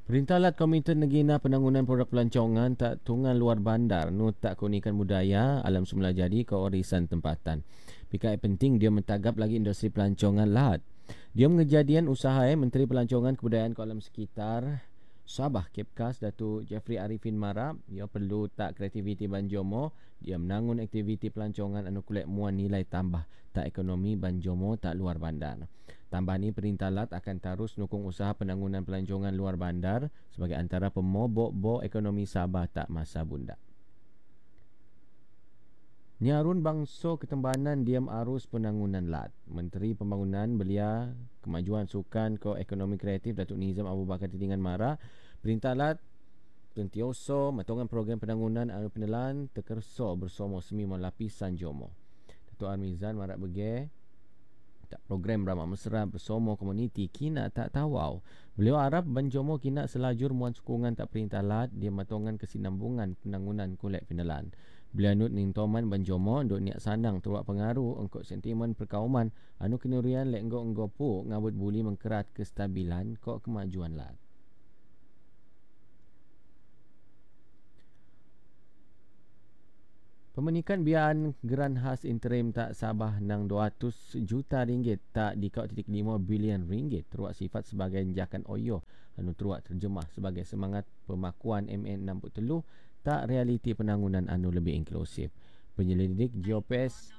Perintah Lat Komite Negina Penangunan Produk Pelancongan tak tungan luar bandar nu tak keunikan budaya alam semula jadi ke warisan tempatan. Pikai penting dia mentagap lagi industri pelancongan Lat. Dia mengejadian usaha Menteri Pelancongan Kebudayaan ke alam sekitar Sabah Kepkas Datuk Jeffrey Arifin Mara. Dia perlu tak kreativiti Banjomo. Dia menangun aktiviti pelancongan anu kulit muan nilai tambah tak ekonomi Banjomo tak luar bandar. Tambah ni Perintah Lat akan terus nukung usaha penangunan pelancongan luar bandar sebagai antara pemobok-bok ekonomi Sabah tak masa bunda. Nyarun bangso ketembanan diam arus penangunan Lat. Menteri Pembangunan Belia Kemajuan Sukan Ko Ekonomi Kreatif Datuk Nizam Abu Bakar Titingan Mara. Perintah Lat Pentioso matongan program penangunan anu penelan tekerso bersama semi lapisan Jomo. Datuk Armizan Marak Bege tak program ramah mesra bersama komuniti kina tak tawau. Beliau harap Banjomo kina selajur muan sokongan tak Perintah Lat dia matongan kesinambungan penangunan kolek penelan. Beliau nut nintoman Banjomo duk niat sandang tuak pengaruh engkau sentimen perkauman anu kenurian lek engkau pu ngabut buli mengkerat kestabilan kok kemajuan Lat. Pemenikan biaan geran khas interim tak Sabah nang 200 juta ringgit tak di 0.5 bilion ringgit teruak sifat sebagai jakan oyo anu teruak terjemah sebagai semangat pemakuan MN63 tak realiti penangunan anu lebih inklusif. Penyelidik Geopes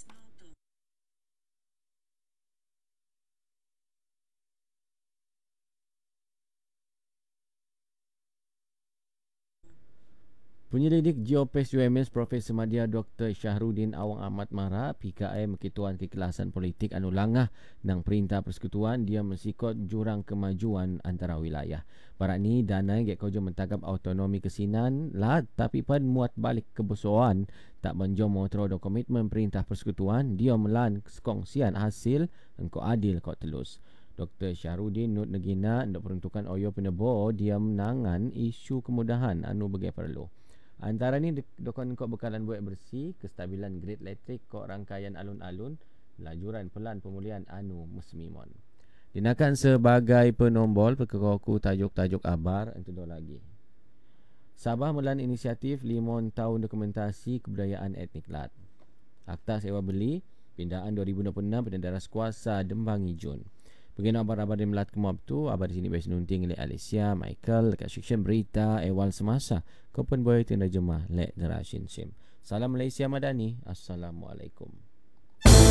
Penyelidik Geopes UMS Profesor Madya Dr. Syahrudin Awang Ahmad Mara PKI Mekituan Kekelasan Politik anu langah nang Perintah Persekutuan dia mensikot jurang kemajuan antara wilayah. Barat ni dana gek kojo mentagap autonomi kesinan Lat tapi pan muat balik kebesoan tak menjomo terodo komitmen Perintah Persekutuan dia melan sekongsian hasil engko adil kok telus. Dr. Syahrudin Nut Negina untuk peruntukan Oyo Penebo dia menangan isu kemudahan anu bagai perlu. Antara ni dokon kok bekalan buat bersih, kestabilan grid elektrik kok rangkaian alun-alun, lajuran pelan pemulihan anu mesmimon. Dinakan sebagai penombol perkekoku tajuk-tajuk abar itu lagi. Sabah melan inisiatif 5 tahun dokumentasi kebudayaan etnik Lat. Akta sewa beli pindaan 2026 pendendaras kuasa Dembangi Jun. Begini abar-abar di Melat Kemab tu, abar di sini biasa nunting oleh Alicia, Michael, dekat section berita, Ewal Semasa. Kau pun boleh tanda jemah, Lek Derashin Sim. Salam Malaysia Madani. Assalamualaikum.